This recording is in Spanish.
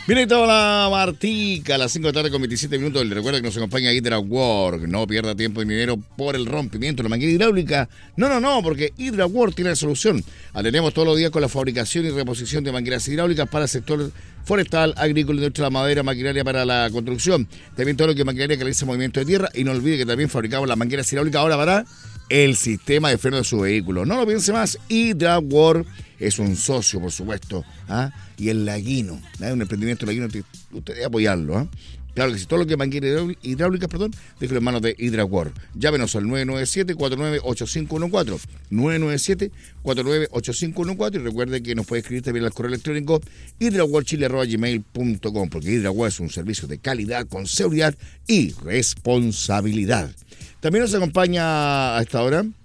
Viene toda la Martica a las 5 de la tarde con 27 minutos. Le recuerda que nos acompaña HydraWork. No pierda tiempo y dinero por el rompimiento de la manguera hidráulica. No, porque HydraWork tiene la solución. Atendemos todos los días con la fabricación y reposición de mangueras hidráulicas para el sector forestal, agrícola, industria de la madera, maquinaria para la construcción. También todo lo que es maquinaria que realiza movimiento de tierra. Y no olvide que también fabricamos las mangueras hidráulicas ahora para el sistema de freno de su vehículo. No lo piense más, HydraWork es un socio, por supuesto, y el Laguino, un emprendimiento Laguino, usted debe apoyarlo. Claro que si todo lo que es manguera hidráulica, déjelo en manos de HydraWork. Llámenos al 997-498514, 997-498514, y recuerde que nos puede escribir también al correo electrónico hydraworkchile@gmail.com, porque HydraWork es un servicio de calidad con seguridad y responsabilidad. También nos acompaña a esta hora